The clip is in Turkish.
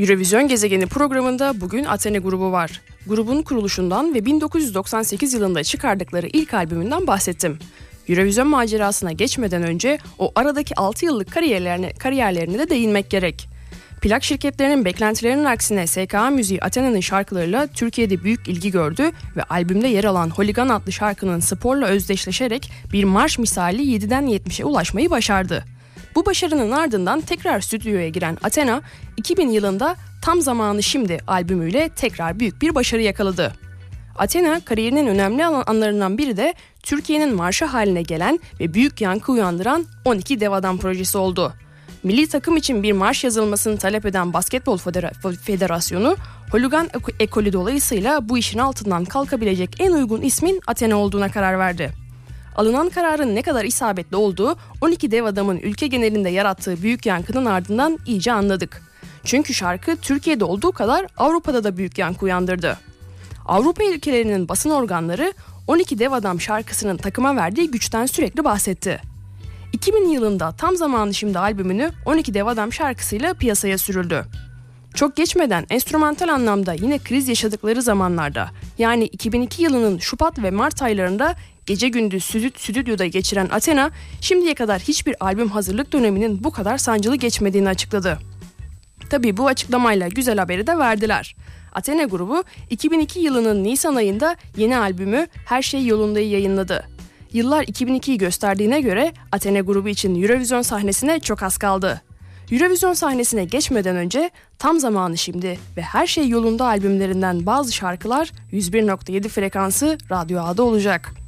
Eurovision Gezegeni programında bugün Athena grubu var. Grubun kuruluşundan ve 1998 yılında çıkardıkları ilk albümünden bahsettim. Eurovision macerasına geçmeden önce o aradaki 6 yıllık kariyerlerine de değinmek gerek. Plak şirketlerinin beklentilerinin aksine SKA Müziği Athena'nın şarkılarıyla Türkiye'de büyük ilgi gördü ve albümde yer alan Holigan adlı şarkının sporla özdeşleşerek bir marş misali 7'den 70'e ulaşmayı başardı. Bu başarının ardından tekrar stüdyoya giren Athena, 2000 yılında Tam Zamanı Şimdi albümüyle tekrar büyük bir başarı yakaladı. Athena kariyerinin önemli anlarından biri de Türkiye'nin marşı haline gelen ve büyük yankı uyandıran 12 Dev Adam projesi oldu. Milli takım için bir marş yazılmasını talep eden Basketbol Federasyonu, Holigan ekolü dolayısıyla bu işin altından kalkabilecek en uygun ismin Athena olduğuna karar verdi. Alınan kararın ne kadar isabetli olduğu 12 Dev Adam'ın ülke genelinde yarattığı büyük yankının ardından iyice anladık. Çünkü şarkı Türkiye'de olduğu kadar Avrupa'da da büyük yankı uyandırdı. Avrupa ülkelerinin basın organları 12 Dev Adam şarkısının takıma verdiği güçten sürekli bahsetti. 2000 yılında Tam Zamanı Şimdi albümünü 12 Dev Adam şarkısıyla piyasaya sürüldü. Çok geçmeden enstrümantal anlamda yine kriz yaşadıkları zamanlarda, yani 2002 yılının Şubat ve Mart aylarında gece gündüz stüdyoda geçiren Athena, şimdiye kadar hiçbir albüm hazırlık döneminin bu kadar sancılı geçmediğini açıkladı. Tabii bu açıklamayla güzel haberi de verdiler. Athena grubu 2002 yılının Nisan ayında yeni albümü Her Şey Yolunda'yı yayınladı. Yıllar 2002'yi gösterdiğine göre Athena grubu için Eurovision sahnesine çok az kaldı. Eurovision sahnesine geçmeden önce Tam Zamanı Şimdi ve Her Şey Yolunda albümlerinden bazı şarkılar 101.7 frekansı Radyo A'da olacak.